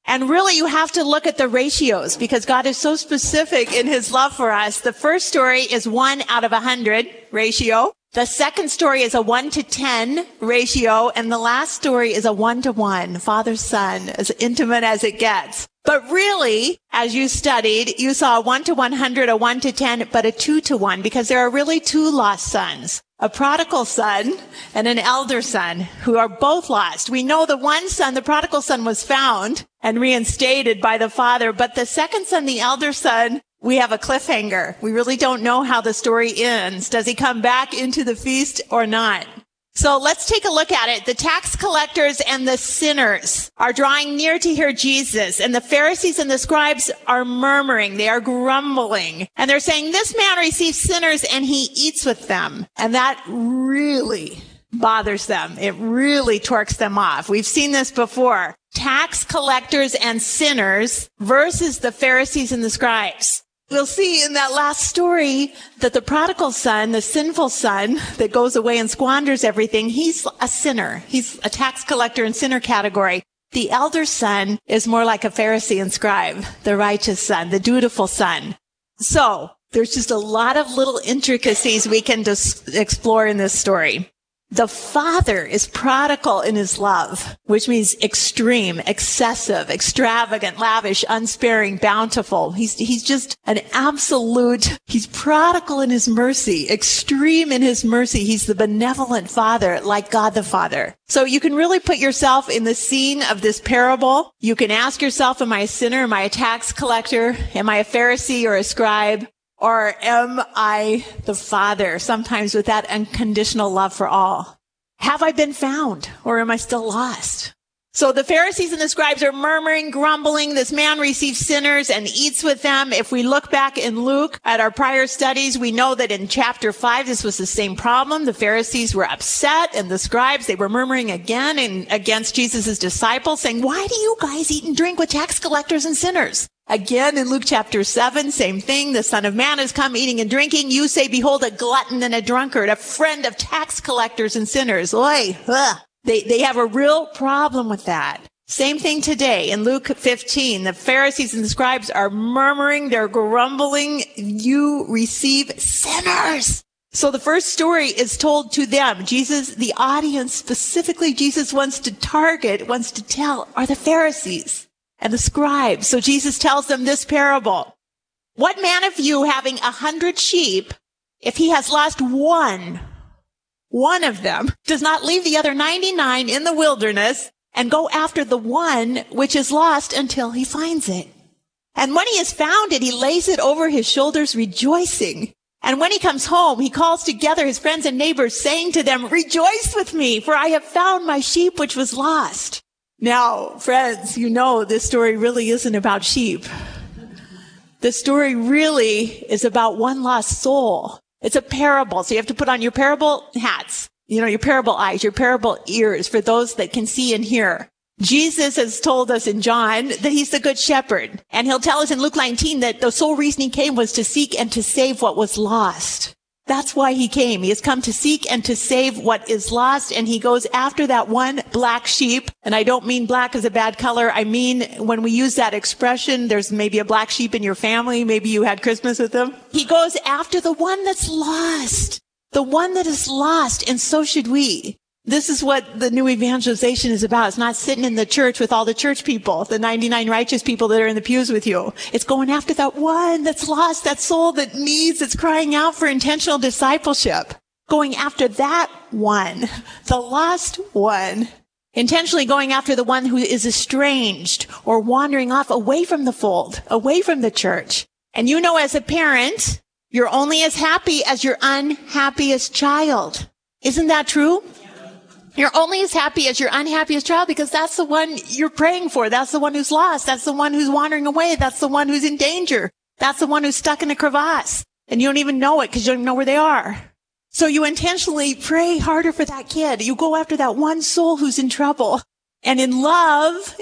And really, you have to look at the ratios because God is so specific in his love for us. The first story is 1 out of 100 ratio. The second story is a 1 to 10 ratio. And the last story is a 1 to 1, father, son, as intimate as it gets. But really, as you studied, you saw a 1 to 100, a 1 to 10, but a 2 to 1 because there are really two lost sons. A prodigal son and an elder son who are both lost. We know the one son, the prodigal son, was found and reinstated by the father, but the second son, the elder son, we have a cliffhanger. We really don't know how the story ends. Does he come back into the feast or not? So let's take a look at it. The tax collectors and the sinners are drawing near to hear Jesus, and the Pharisees and the scribes are murmuring. They are grumbling, and they're saying, this man receives sinners and he eats with them. And that really bothers them. It really torques them off. We've seen this before. Tax collectors and sinners versus the Pharisees and the scribes. We'll see in that last story that the prodigal son, the sinful son that goes away and squanders everything, he's a sinner. He's a tax collector and sinner category. The elder son is more like a Pharisee and scribe, the righteous son, the dutiful son. So there's just a lot of little intricacies we can explore in this story. The father is prodigal in his love, which means extreme, excessive, extravagant, lavish, unsparing, bountiful. He's just an absolute, he's prodigal in his mercy, extreme in his mercy. He's the benevolent father, like God the Father. So you can really put yourself in the scene of this parable. You can ask yourself, am I a sinner? Am I a tax collector? Am I a Pharisee or a scribe? Or am I the father, sometimes with that unconditional love for all? Have I been found, or am I still lost? So the Pharisees and the scribes are murmuring, grumbling. This man receives sinners and eats with them. If we look back in Luke at our prior studies, we know that in chapter 5, this was the same problem. The Pharisees were upset, and the scribes, they were murmuring again and against Jesus' disciples, saying, why do you guys eat and drink with tax collectors and sinners? Again, in Luke chapter 7, same thing. The Son of Man has come eating and drinking. You say, behold, a glutton and a drunkard, a friend of tax collectors and sinners. Oy, ugh. They have a real problem with that. Same thing today. In Luke 15, the Pharisees and the scribes are murmuring. They're grumbling. You receive sinners. So the first story is told to them. Jesus, the audience specifically, Jesus wants to target, wants to tell, are the Pharisees and the scribes. So Jesus tells them this parable. What man of you having 100 sheep, if he has lost one of them, does not leave the other 99 in the wilderness and go after the one which is lost until he finds it? And when he has found it, he lays it over his shoulders, rejoicing. And when he comes home, he calls together his friends and neighbors, saying to them, rejoice with me, for I have found my sheep which was lost. Now, friends, you know this story really isn't about sheep. The story really is about one lost soul. It's a parable, so you have to put on your parable hats, your parable eyes, your parable ears for those that can see and hear. Jesus has told us in John that he's the good shepherd, and he'll tell us in Luke 19 that the sole reason he came was to seek and to save what was lost. That's why he came. He has come to seek and to save what is lost, and he goes after that one black sheep. And I don't mean black as a bad color. I mean, when we use that expression, there's maybe a black sheep in your family. Maybe you had Christmas with them. He goes after the one that's lost, the one that is lost, and so should we. This is what the new evangelization is about. It's not sitting in the church with all the church people, the 99 righteous people that are in the pews with you. It's going after that one that's lost, that soul that needs, that's crying out for intentional discipleship. Going after that one, the lost one. Intentionally going after the one who is estranged or wandering off away from the fold, away from the church. And as a parent, you're only as happy as your unhappiest child. Isn't that true? You're only as happy as your unhappiest child because that's the one you're praying for. That's the one who's lost. That's the one who's wandering away. That's the one who's in danger. That's the one who's stuck in a crevasse. And you don't even know it because you don't even know where they are. So you intentionally pray harder for that kid. You go after that one soul who's in trouble. And in love,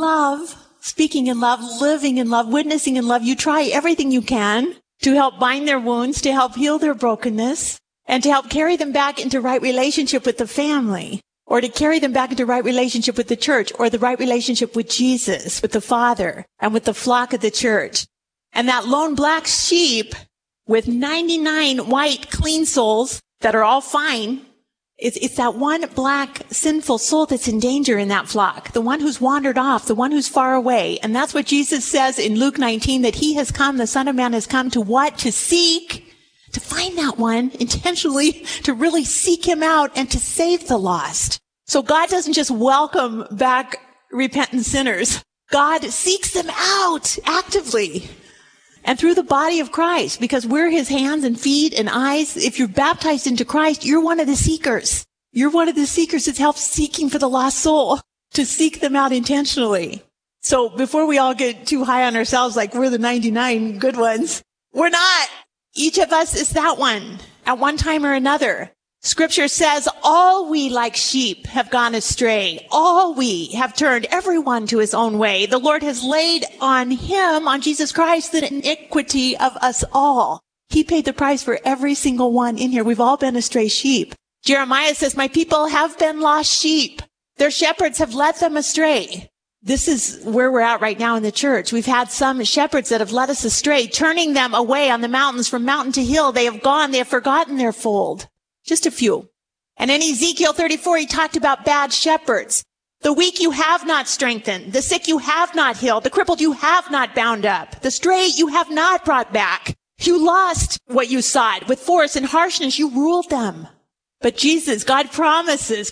speaking in love, living in love, witnessing in love, you try everything you can to help bind their wounds, to help heal their brokenness, and to help carry them back into right relationship with the family. or to carry them back into right relationship with the church, or the right relationship with Jesus, with the Father, and with the flock of the church. And that lone black sheep with 99 white clean souls that are all fine, it's that one black sinful soul that's in danger in that flock, the one who's wandered off, the one who's far away. And that's what Jesus says in Luke 19, that he has come, the Son of Man has come to what? To seek, to find that one intentionally, to really seek him out and to save the lost. So God doesn't just welcome back repentant sinners. God seeks them out actively. And through the body of Christ, because we're his hands and feet and eyes. If you're baptized into Christ, you're one of the seekers. You're one of the seekers that helps seeking for the lost soul, to seek them out intentionally. So before we all get too high on ourselves, like we're the 99 good ones, we're not. Each of us is that one at one time or another. Scripture says, all we like sheep have gone astray. All we have turned everyone to his own way. The Lord has laid on him, on Jesus Christ, the iniquity of us all. He paid the price for every single one in here. We've all been astray sheep. Jeremiah says, my people have been lost sheep. Their shepherds have led them astray. This is where we're at right now in the church. We've had some shepherds that have led us astray, turning them away on the mountains from mountain to hill. They have gone. They have forgotten their fold. Just a few. And in Ezekiel 34, he talked about bad shepherds. The weak you have not strengthened. The sick you have not healed. The crippled you have not bound up. The stray you have not brought back. You lost what you sought. With force and harshness, you ruled them. But Jesus, God promises,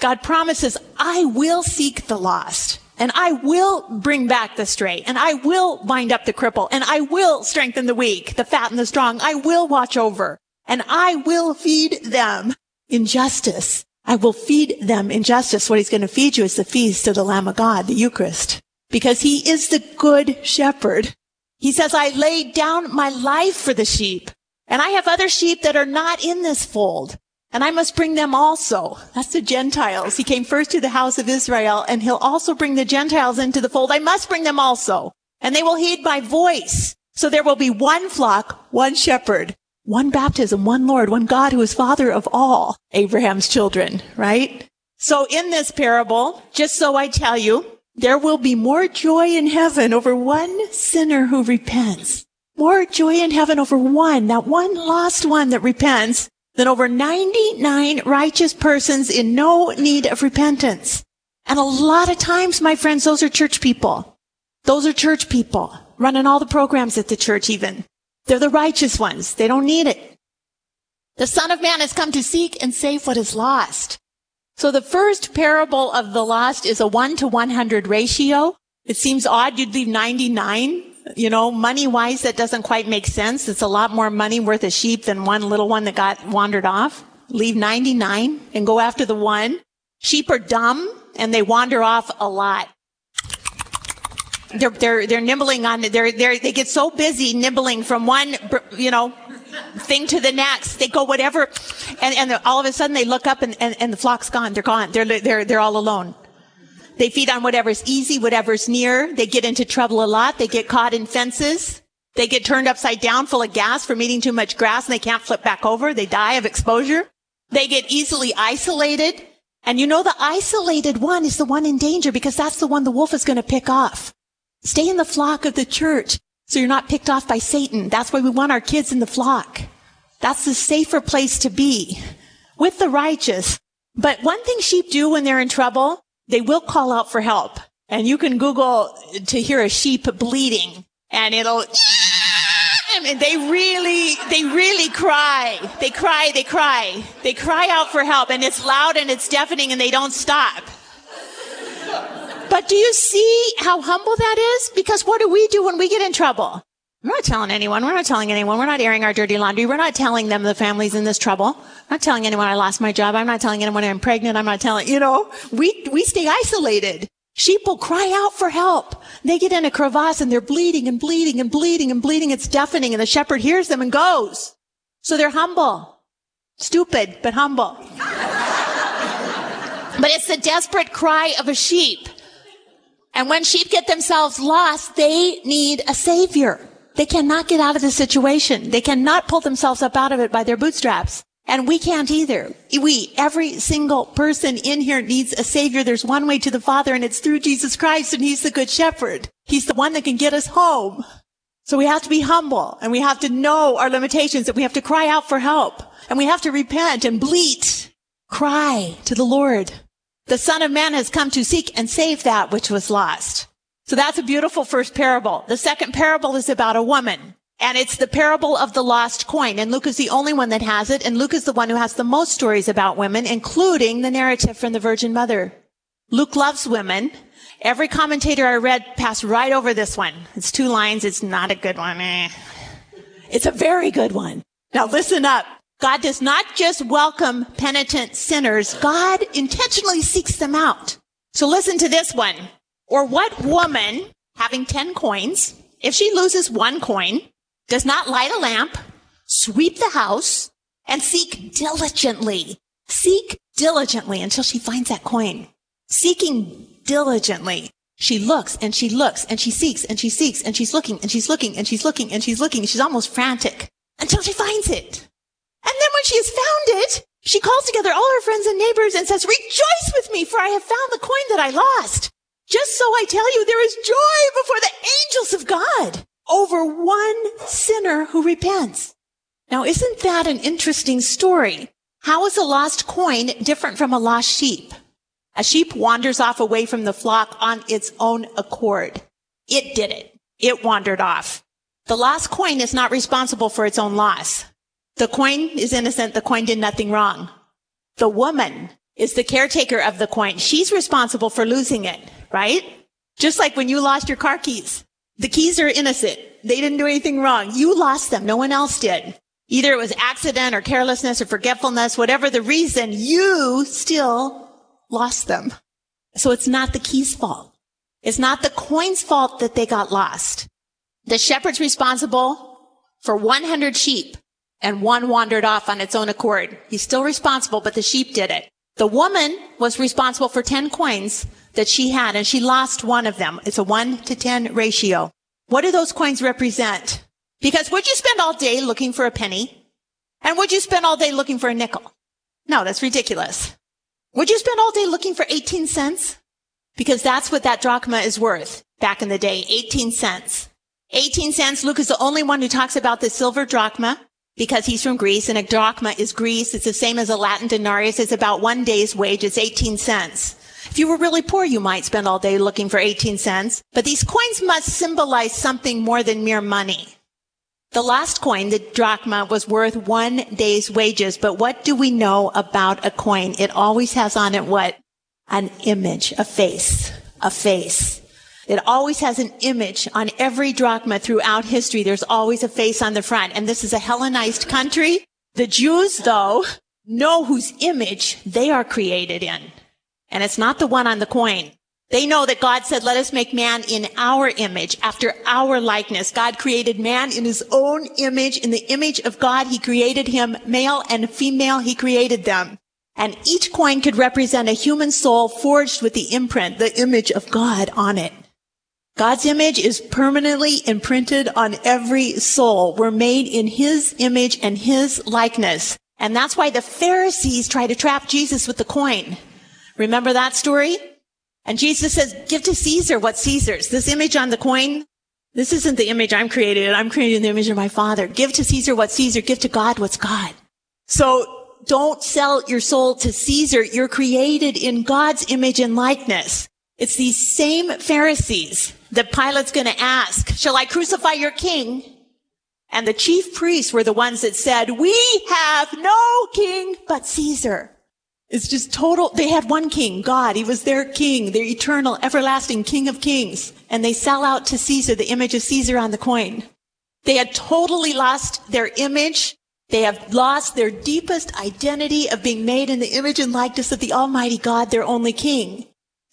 I will seek the lost. And I will bring back the stray. And I will bind up the cripple. And I will strengthen the weak, the fat and the strong. I will watch over. And I will feed them in justice. I will feed them in justice. What he's going to feed you is the feast of the Lamb of God, the Eucharist, because he is the good shepherd. He says, I laid down my life for the sheep, and I have other sheep that are not in this fold, and I must bring them also. That's the Gentiles. He came first to the house of Israel, and he'll also bring the Gentiles into the fold. I must bring them also, and they will heed my voice. So there will be one flock, one shepherd, one baptism, one Lord, one God who is Father of all Abraham's children, right? So in this parable, just so I tell you, there will be more joy in heaven over one sinner who repents. More joy in heaven over one, that one lost one that repents, than over 99 righteous persons in no need of repentance. And a lot of times, my friends, those are church people. Those are church people running all the programs at the church even. They're the righteous ones. They don't need it. The Son of Man has come to seek and save what is lost. So the first parable of the lost is a 1 to 100 ratio. It seems odd you'd leave 99. You know, money-wise, that doesn't quite make sense. It's a lot more money worth a sheep than one little one that got wandered off. Leave 99 and go after the one. Sheep are dumb and they wander off a lot. They're nibbling on it. They get so busy nibbling from one, thing to the next. They go whatever, and all of a sudden they look up and the flock's gone. They're gone. They're all alone. They feed on whatever's easy, whatever's near. They get into trouble a lot. They get caught in fences. They get turned upside down full of gas from eating too much grass and they can't flip back over. They die of exposure. They get easily isolated. And the isolated one is the one in danger because that's the one the wolf is going to pick off. Stay in the flock of the church so you're not picked off by Satan. That's why we want our kids in the flock. That's the safer place to be with the righteous. But one thing sheep do when they're in trouble, they will call out for help. And you can Google to hear a sheep bleeding and and they really cry. They cry out for help and it's loud and it's deafening and they don't stop. But do you see how humble that is? Because what do we do when we get in trouble? We're not telling anyone. We're not telling anyone. We're not airing our dirty laundry. We're not telling them the family's in this trouble. I'm not telling anyone I lost my job. I'm not telling anyone I'm pregnant. I'm not telling, we stay isolated. Sheep will cry out for help. They get in a crevasse and they're bleeding and bleeding and bleeding and bleeding. It's deafening and the shepherd hears them and goes. So they're humble. Stupid, but humble. But it's the desperate cry of a sheep. And when sheep get themselves lost, they need a savior. They cannot get out of the situation. They cannot pull themselves up out of it by their bootstraps. And we can't either. Every single person in here needs a Savior. There's one way to the Father, and it's through Jesus Christ, and He's the Good Shepherd. He's the one that can get us home. So we have to be humble, and we have to know our limitations, and we have to cry out for help, and we have to repent and bleat, cry to the Lord. The Son of Man has come to seek and save that which was lost. So that's a beautiful first parable. The second parable is about a woman. And it's the parable of the lost coin. And Luke is the only one that has it. And Luke is the one who has the most stories about women, including the narrative from the Virgin Mother. Luke loves women. Every commentator I read passed right over this one. It's 2 lines. It's not a good one. It's a very good one. Now listen up. God does not just welcome penitent sinners. God intentionally seeks them out. So listen to this one. Or what woman having 10 coins, if she loses 1 coin, does not light a lamp, sweep the house, and seek diligently until she finds that coin. Seeking diligently. She looks and she looks and she seeks and she seeks and she's looking and she's looking and she's looking and she's looking. She's almost frantic until she finds it. And then when she has found it, she calls together all her friends and neighbors and says, "Rejoice with me, for I have found the coin that I lost." Just so I tell you, there is joy before the angels of God over one sinner who repents. Now, isn't that an interesting story? How is a lost coin different from a lost sheep? A sheep wanders off away from the flock on its own accord. It did it. It wandered off. The lost coin is not responsible for its own loss. The coin is innocent. The coin did nothing wrong. The woman is the caretaker of the coin. She's responsible for losing it, right? Just like when you lost your car keys. The keys are innocent. They didn't do anything wrong. You lost them. No one else did. Either it was accident or carelessness or forgetfulness, whatever the reason, you still lost them. So it's not the keys' fault. It's not the coin's fault that they got lost. The shepherd's responsible for 100 sheep, and 1 wandered off on its own accord. He's still responsible, but the sheep did it. The woman was responsible for 10 coins that she had, and she lost 1 of them. It's a 1-to-10 ratio. What do those coins represent? Because would you spend all day looking for a penny? And would you spend all day looking for a nickel? No, that's ridiculous. Would you spend all day looking for 18 cents? Because that's what that drachma is worth back in the day, 18 cents. 18 cents, Luke is the only one who talks about the silver drachma because he's from Greece, and a drachma is Greece. It's the same as a Latin denarius. It's about 1 day's wage. It's 18 cents. If you were really poor, you might spend all day looking for 18 cents. But these coins must symbolize something more than mere money. The last coin, the drachma, was worth 1 day's wages. But what do we know about a coin? It always has on it what? An image, a face, a face. It always has an image on every drachma throughout history. There's always a face on the front. And this is a Hellenized country. The Jews, though, know whose image they are created in. And it's not the one on the coin. They know that God said, "Let us make man in our image, after our likeness." God created man in his own image. In the image of God, he created him. Male and female, he created them. And each coin could represent a human soul forged with the imprint, the image of God on it. God's image is permanently imprinted on every soul. We're made in his image and his likeness. And that's why the Pharisees try to trap Jesus with the coin. Remember that story? And Jesus says, "Give to Caesar what's Caesar's." This image on the coin, this isn't the image I'm created. I'm created in the image of my Father. Give to Caesar what's Caesar. Give to God what's God. So don't sell your soul to Caesar. You're created in God's image and likeness. It's these same Pharisees that Pilate's going to ask, "Shall I crucify your king?" And the chief priests were the ones that said, "We have no king but Caesar." It's just total. They had one king, God. He was their king, their eternal, everlasting King of Kings. And they sell out to Caesar the image of Caesar on the coin. They had totally lost their image. They have lost their deepest identity of being made in the image and likeness of the Almighty God, their only King.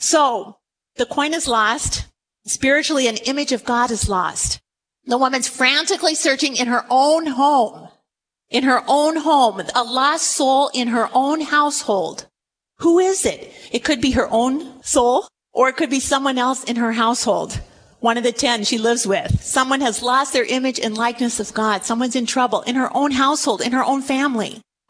So the coin is lost. Spiritually, an image of God is lost. The woman's frantically searching in her own home. In her own home, a lost soul in her own household. Who is it? It could be her own soul, or it could be someone else in her household. One of the 10 she lives with. Someone has lost their image and likeness of God. Someone's in trouble in her own household, in her own family.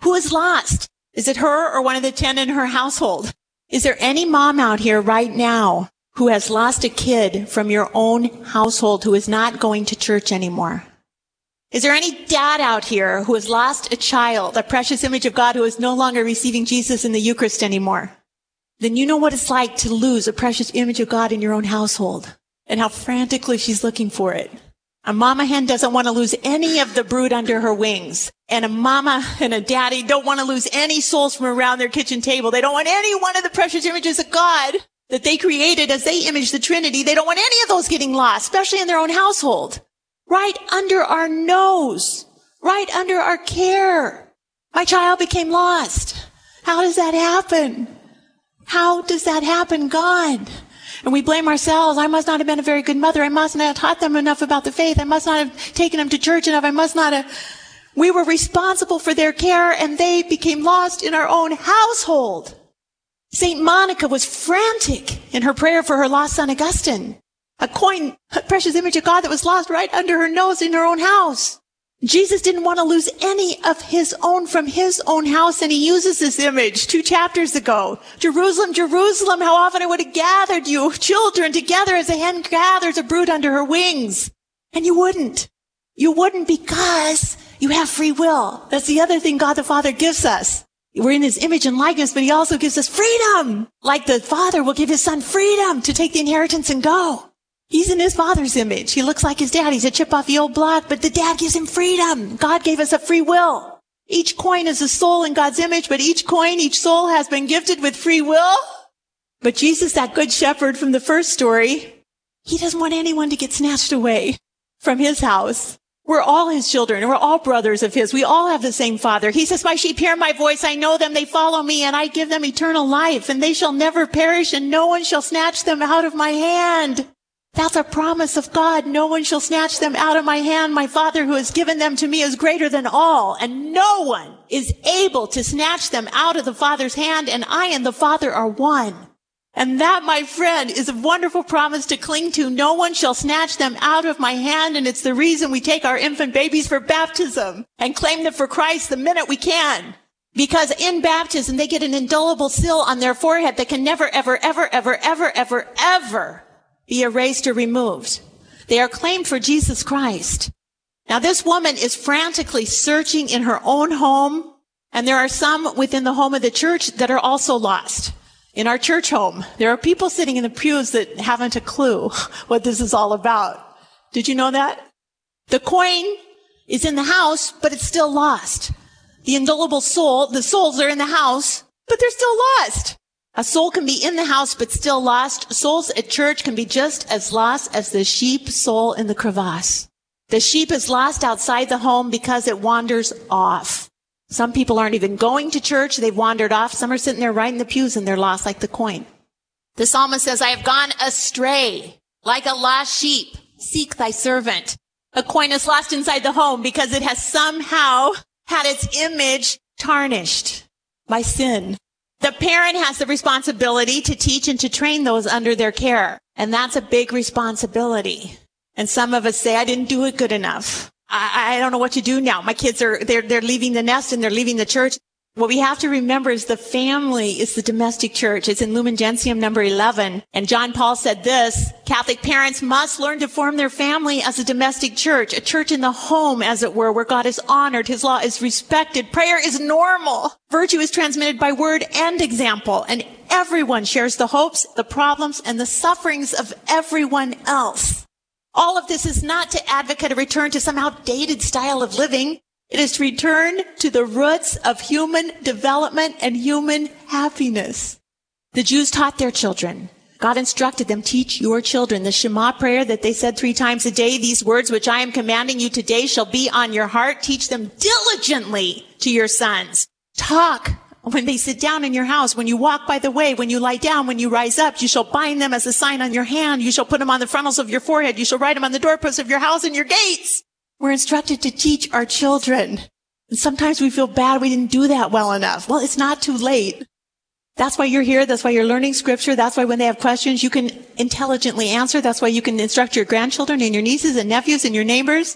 Who is lost? Is it her or one of the 10 in her household? Is there any mom out here right now who has lost a kid from your own household who is not going to church anymore? Is there any dad out here who has lost a child, a precious image of God, who is no longer receiving Jesus in the Eucharist anymore? Then you know what it's like to lose a precious image of God in your own household and how frantically she's looking for it. A mama hen doesn't want to lose any of the brood under her wings. And a mama and a daddy don't want to lose any souls from around their kitchen table. They don't want any one of the precious images of God that they created as they image the Trinity. They don't want any of those getting lost, especially in their own household. Right under our nose, right under our care. My child became lost. How does that happen? How does that happen, God? And we blame ourselves. I must not have been a very good mother. I must not have taught them enough about the faith. I must not have taken them to church enough. I must not have. We were responsible for their care, and they became lost in our own household. St. Monica was frantic in her prayer for her lost son, Augustine. A coin, a precious image of God that was lost right under her nose in her own house. Jesus didn't want to lose any of his own from his own house, and he uses this image 2 chapters ago. Jerusalem, Jerusalem, how often I would have gathered you, children, together as a hen gathers a brood under her wings. And you wouldn't. You wouldn't because you have free will. That's the other thing God the Father gives us. We're in his image and likeness, but he also gives us freedom. Like the Father will give his son freedom to take the inheritance and go. He's in his Father's image. He looks like his dad. He's a chip off the old block, but the dad gives him freedom. God gave us a free will. Each coin is a soul in God's image, but each coin, each soul has been gifted with free will. But Jesus, that good shepherd from the first story, he doesn't want anyone to get snatched away from his house. We're all his children. We're all brothers of his. We all have the same Father. He says, my sheep hear my voice. I know them. They follow me, and I give them eternal life, and they shall never perish, and no one shall snatch them out of my hand. That's a promise of God. No one shall snatch them out of my hand. My Father who has given them to me is greater than all, and no one is able to snatch them out of the Father's hand, and I and the Father are one. And that, my friend, is a wonderful promise to cling to. No one shall snatch them out of my hand, and it's the reason we take our infant babies for baptism and claim them for Christ the minute we can. Because in baptism, they get an indelible seal on their forehead that can never, ever, ever, ever, ever, ever, ever be erased or removed. They are claimed for Jesus Christ. Now, this woman is frantically searching in her own home, and there are some within the home of the church that are also lost. In our church home, there are people sitting in the pews that haven't a clue what this is all about. Did you know that? The coin is in the house, but it's still lost. The indelible soul, the souls are in the house, but they're still lost. A soul can be in the house, but still lost. Souls at church can be just as lost as the sheep soul in the crevasse. The sheep is lost outside the home because it wanders off. Some people aren't even going to church. They've wandered off. Some are sitting there right in the pews and they're lost like the coin. The psalmist says, I have gone astray like a lost sheep. Seek thy servant. A coin is lost inside the home because it has somehow had its image tarnished by sin. The parent has the responsibility to teach and to train those under their care. And that's a big responsibility. And some of us say, I didn't do it good enough. I don't know what to do now. My kids they're leaving the nest and they're leaving the church. What we have to remember is the family is the domestic church. It's in Lumen Gentium number 11. And John Paul said this, Catholic parents must learn to form their family as a domestic church, a church in the home, as it were, where God is honored, his law is respected, prayer is normal, virtue is transmitted by word and example, and everyone shares the hopes, the problems, and the sufferings of everyone else. All of this is not to advocate a return to some outdated style of living. It is to return to the roots of human development and human happiness. The Jews taught their children. God instructed them, teach your children the Shema prayer that they said 3 times a day. These words which I am commanding you today shall be on your heart. Teach them diligently to your sons. Talk when they sit down in your house, when you walk by the way, when you lie down, when you rise up. You shall bind them as a sign on your hand. You shall put them on the frontals of your forehead. You shall write them on the doorposts of your house and your gates. We're instructed to teach our children. And sometimes we feel bad we didn't do that well enough. Well, it's not too late. That's why you're here. That's why you're learning scripture. That's why when they have questions, you can intelligently answer. That's why you can instruct your grandchildren and your nieces and nephews and your neighbors.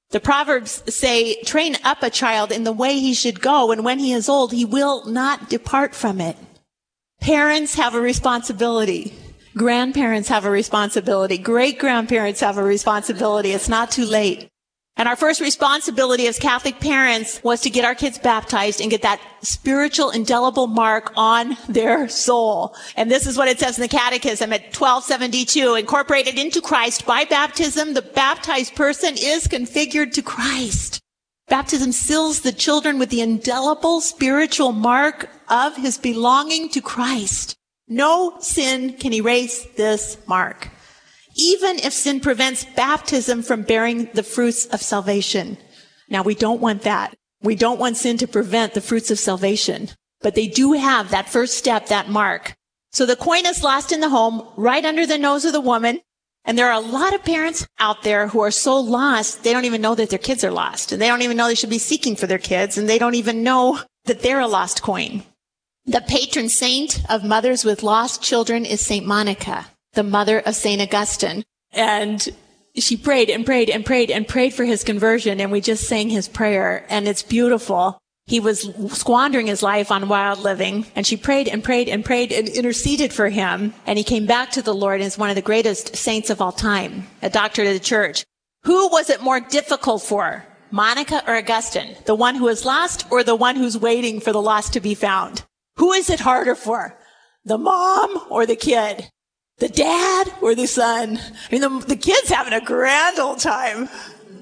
The Proverbs say, train up a child in the way he should go, and when he is old, he will not depart from it. Parents have a responsibility. Grandparents have a responsibility. Great-grandparents have a responsibility. It's not too late. And our first responsibility as Catholic parents was to get our kids baptized and get that spiritual indelible mark on their soul. And this is what it says in the Catechism at 1272. Incorporated into Christ by baptism, the baptized person is configured to Christ. Baptism seals the children with the indelible spiritual mark of his belonging to Christ. No sin can erase this mark, even if sin prevents baptism from bearing the fruits of salvation. Now, we don't want that. We don't want sin to prevent the fruits of salvation, but they do have that first step, that mark. So the coin is lost in the home, right under the nose of the woman. And there are a lot of parents out there who are so lost, they don't even know that their kids are lost. And they don't even know they should be seeking for their kids. And they don't even know that they're a lost coin. The patron saint of mothers with lost children is Saint Monica, the mother of Saint Augustine. And she prayed and prayed and prayed and prayed for his conversion. And we just sang his prayer. And it's beautiful. He was squandering his life on wild living, and she prayed and prayed and prayed and interceded for him, and he came back to the Lord and is one of the greatest saints of all time, a doctor to the church. Who was it more difficult for, Monica or Augustine? The one who is lost or the one who's waiting for the lost to be found? Who is it harder for, the mom or the kid? The dad or the son? I mean, the kid's having a grand old time.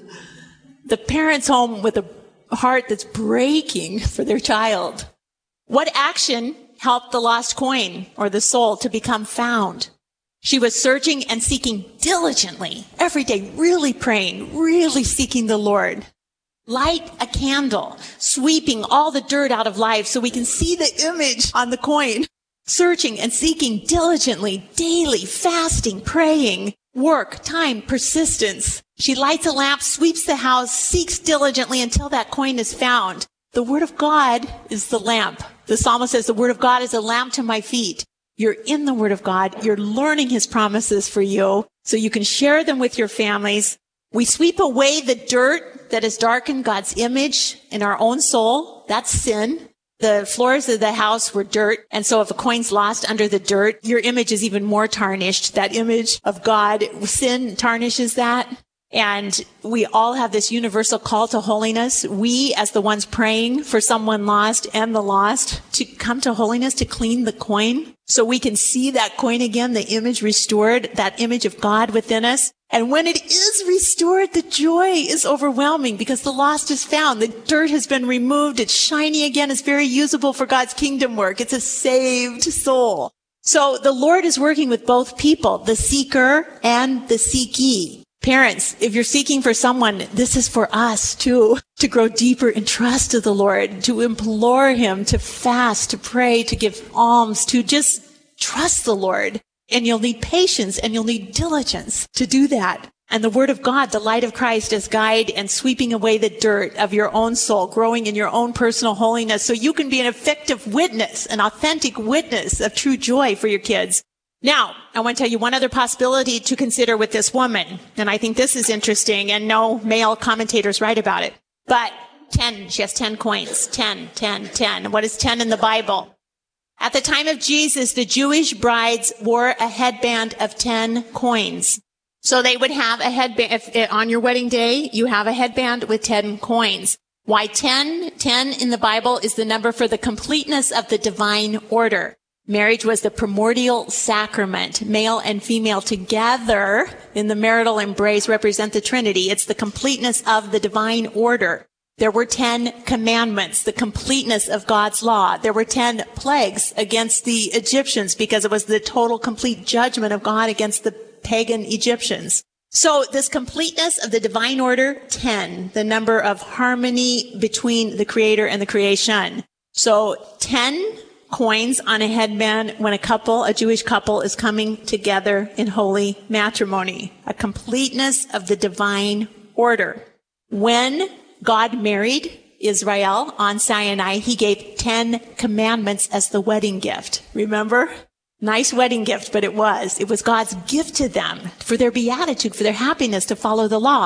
The parent's home with a heart that's breaking for their child. What action helped the lost coin or the soul to become found? She was searching and seeking diligently every day, really praying, really seeking the Lord. Light a candle, sweeping all the dirt out of life so we can see the image on the coin. Searching and seeking diligently, daily, fasting, praying, work, time, persistence. She lights a lamp, sweeps the house, seeks diligently until that coin is found. The Word of God is the lamp. The psalmist says, the Word of God is a lamp to my feet. You're in the Word of God. You're learning His promises for you so you can share them with your families. We sweep away the dirt that has darkened God's image in our own soul. That's sin. The floors of the house were dirt. And so if a coin's lost under the dirt, your image is even more tarnished. That image of God, sin tarnishes that. And we all have this universal call to holiness. We, as the ones praying for someone lost and the lost, to come to holiness, to clean the coin so we can see that coin again, the image restored, that image of God within us. And when it is restored, the joy is overwhelming because the lost is found. The dirt has been removed. It's shiny again. It's very usable for God's kingdom work. It's a saved soul. So the Lord is working with both people, the seeker and the seekee. Parents, if you're seeking for someone, this is for us too, to grow deeper in trust of the Lord, to implore Him, to fast, to pray, to give alms, to just trust the Lord. And you'll need patience and you'll need diligence to do that. And the Word of God, the light of Christ, as guide and sweeping away the dirt of your own soul, growing in your own personal holiness so you can be an effective witness, an authentic witness of true joy for your kids. Now, I want to tell you one other possibility to consider with this woman. And I think this is interesting, and no male commentators write about it. But 10, she has 10 coins. 10, 10, 10. What is 10 in the Bible? At the time of Jesus, the Jewish brides wore a headband of 10 coins. So they would have a headband. If on your wedding day, you have a headband with 10 coins. Why 10? 10 in the Bible is the number for the completeness of the divine order. Marriage was the primordial sacrament. Male and female together in the marital embrace represent the Trinity. It's the completeness of the divine order. There were 10 commandments, the completeness of God's law. There were 10 plagues against the Egyptians because it was the total, complete judgment of God against the pagan Egyptians. So this completeness of the divine order, 10, the number of harmony between the Creator and the creation. So 10 coins on a headband when a Jewish couple is coming together in holy matrimony. A completeness of the divine order. When God married Israel on Sinai, He gave 10 commandments as the wedding gift. Remember? Nice wedding gift, but it was God's gift to them for their beatitude, for their happiness to follow the law.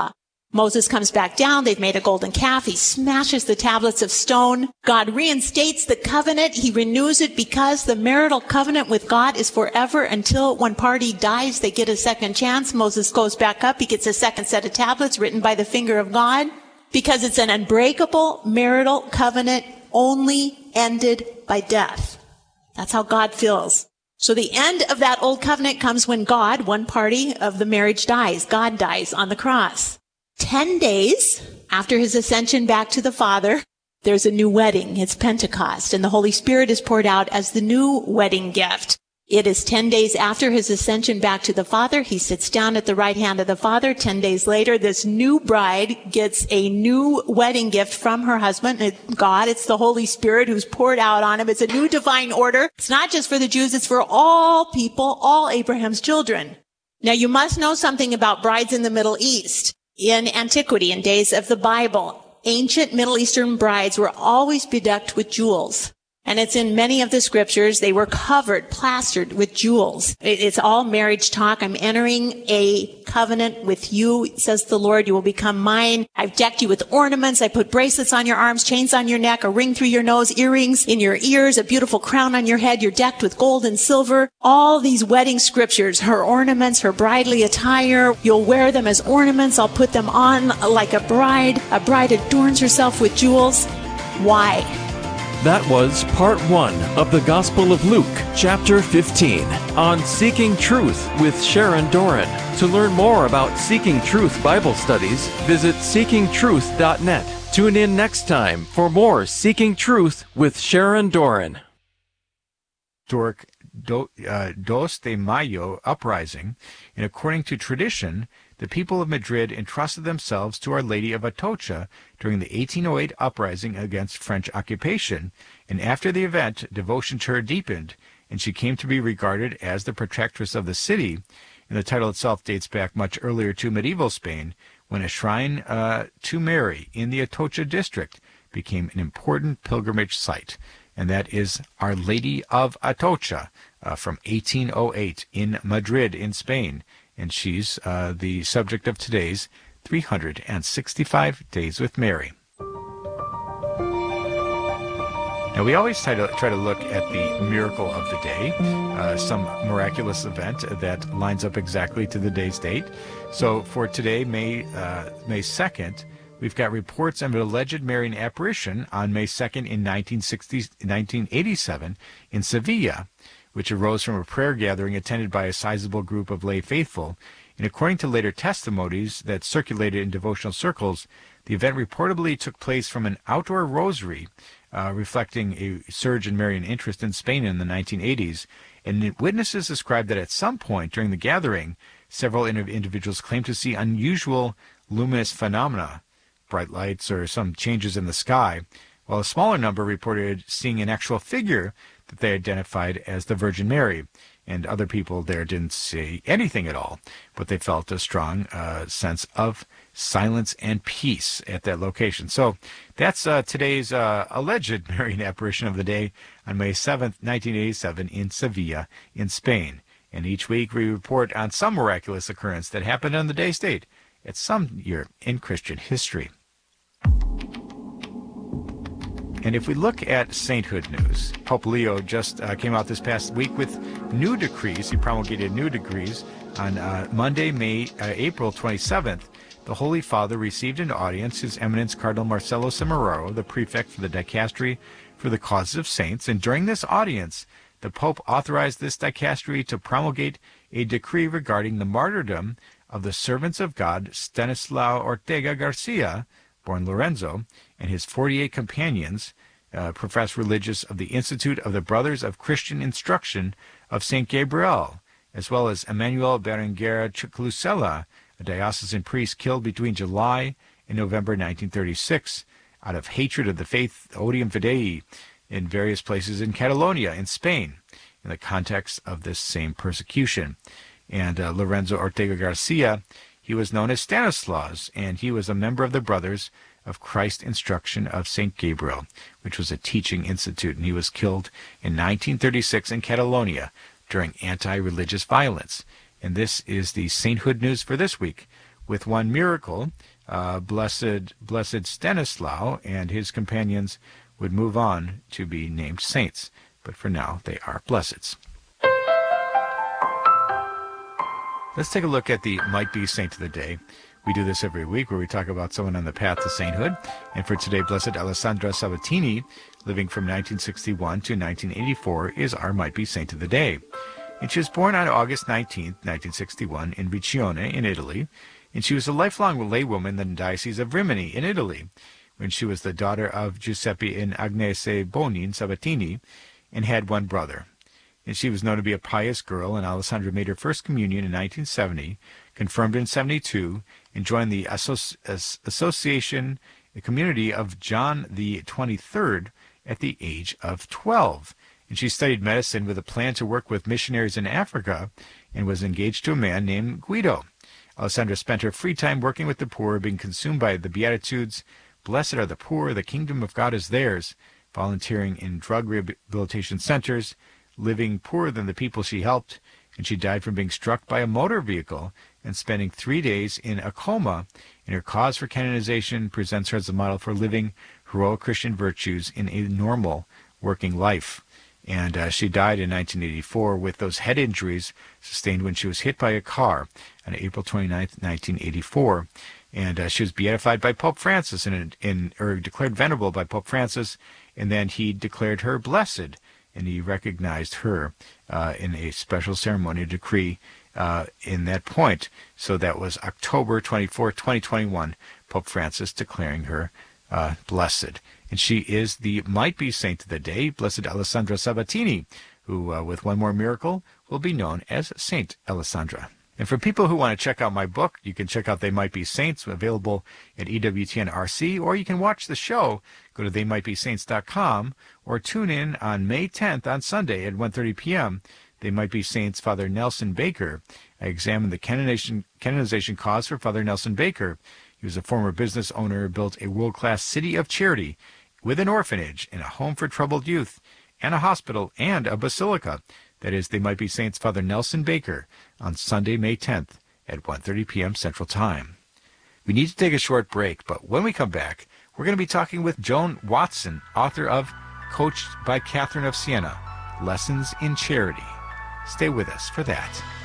Moses comes back down. They've made a golden calf. He smashes the tablets of stone. God reinstates the covenant. He renews it because the marital covenant with God is forever until one party dies. They get a second chance. Moses goes back up. He gets a second set of tablets written by the finger of God because it's an unbreakable marital covenant only ended by death. That's how God feels. So the end of that old covenant comes when God, one party of the marriage, dies. God dies on the cross. 10 days after his ascension back to the Father, there's a new wedding. It's Pentecost, and the Holy Spirit is poured out as the new wedding gift. It is 10 days after his ascension back to the Father. He sits down at the right hand of the Father. 10 days later, this new bride gets a new wedding gift from her husband, God. It's the Holy Spirit who's poured out on him. It's a new divine order. It's not just for the Jews. It's for all people, all Abraham's children. Now, you must know something about brides in the Middle East. In antiquity, in days of the Bible, ancient Middle Eastern brides were always bedecked with jewels. And it's in many of the scriptures. They were covered, plastered with jewels. It's all marriage talk. I'm entering a covenant with you, says the Lord. You will become mine. I've decked you with ornaments. I put bracelets on your arms, chains on your neck, a ring through your nose, earrings in your ears, a beautiful crown on your head. You're decked with gold and silver. All these wedding scriptures, her ornaments, her bridally attire. You'll wear them as ornaments. I'll put them on like a bride. A bride adorns herself with jewels. Why? That was part 1 of the Gospel of Luke, chapter 15, on Seeking Truth with Sharon Doran. To learn more about Seeking Truth Bible studies, visit seekingtruth.net. Tune in next time for more Seeking Truth with Sharon Doran. Historic Dos de Mayo uprising, and according to tradition, the people of Madrid entrusted themselves to Our Lady of Atocha during the 1808 uprising against French occupation, and after the event, devotion to her deepened, and she came to be regarded as the protectress of the city, and the title itself dates back much earlier to medieval Spain, when a shrine to Mary in the Atocha district became an important pilgrimage site, and that is Our Lady of Atocha from 1808 in Madrid in Spain. And she's the subject of today's 365 Days with Mary. Now, we always try to look at the miracle of the day, some miraculous event that lines up exactly to the day's date. So for today, May 2nd, we've got reports of an alleged Marian apparition on May 2nd in 1987 in Sevilla, which arose from a prayer gathering attended by a sizable group of lay faithful. And according to later testimonies that circulated in devotional circles, the event reportedly took place from an outdoor rosary, reflecting a surge in Marian interest in Spain in the 1980s. And witnesses described that at some point during the gathering, several individuals claimed to see unusual luminous phenomena, bright lights or some changes in the sky, while a smaller number reported seeing an actual figure that they identified as the Virgin Mary, and other people there didn't see anything at all, but they felt a strong sense of silence and peace at that location. So that's today's alleged Marian apparition of the day on May 7th, 1987 in Sevilla in Spain. And each week we report on some miraculous occurrence that happened on the day's date at some year in Christian history. And if we look at sainthood news, Pope Leo just came out this past week with new decrees. He promulgated new decrees on Monday, April 27th. The Holy Father received into audience His Eminence Cardinal Marcelo Semeraro, the prefect for the Dicastery for the Causes of Saints. And during this audience, the Pope authorized this dicastery to promulgate a decree regarding the martyrdom of the servants of God Stanislao Ortega Garcia, born Lorenzo, and his 48 companions, professed religious of the Institute of the Brothers of Christian Instruction of St. Gabriel, as well as Emmanuel Berenguer Chiclusela, a diocesan priest killed between July and November 1936 out of hatred of the faith Odium Fidei in various places in Catalonia in Spain in the context of this same persecution. And Lorenzo Ortega Garcia, he was known as Stanislaus, and he was a member of the Brothers of Christ Instruction of St. Gabriel, which was a teaching institute, and he was killed in 1936 in Catalonia during anti-religious violence. And this is the sainthood news for this week with one miracle, Blessed Stanislaw and his companions would move on to be named saints, but for now they are blesseds. Let's take a look at the Might Be Saint of the Day. We do this every week where we talk about someone on the path to sainthood. And for today, Blessed Alessandra Sabatini, living from 1961 to 1984, is our Might Be Saint of the Day. And she was born on August 19, 1961, in Riccione, in Italy. And she was a lifelong laywoman in the Diocese of Rimini, in Italy, when she was the daughter of Giuseppe and Agnese Bonin Sabatini, and had one brother. And she was known to be a pious girl, and Alessandra made her first communion in 1970, confirmed in 72, and joined the association, the community of John the 23rd at the age of 12. And she studied medicine with a plan to work with missionaries in Africa, and was engaged to a man named Guido. Alessandra spent her free time working with the poor, being consumed by the Beatitudes, "Blessed are the poor, the kingdom of God is theirs," volunteering in drug rehabilitation centers, living poorer than the people she helped, and she died from being struck by a motor vehicle and spending 3 days in a coma. And her cause for canonization presents her as a model for living heroic Christian virtues in a normal working life. And she died in 1984 with those head injuries sustained when she was hit by a car on April 29, 1984. And she was beatified by Pope Francis, or declared venerable by Pope Francis, and then he declared her blessed, and he recognized her in a special ceremonial decree in that point. So that was October 24, 2021, Pope Francis declaring her blessed. And she is the Might Be Saint of the Day, Blessed Alessandra Sabatini, who, with one more miracle, will be known as Saint Alessandra. And for people who want to check out my book, you can check out They Might Be Saints, available at EWTN-RC, or you can watch the show. Go to theymightbesaints.com, or tune in on May 10th on Sunday at 1:30 p.m. They Might Be Saints Father Nelson Baker. I examined the canonization cause for Father Nelson Baker. He was a former business owner, built a world-class city of charity with an orphanage and a home for troubled youth, and a hospital and a basilica. That is, They Might Be Saints Father Nelson Baker on Sunday, May 10th at 1:30 p.m. Central Time. We need to take a short break, but when we come back, we're going to be talking with Joan Watson, author of Coached by Catherine of Siena, Lessons in Charity. Stay with us for that.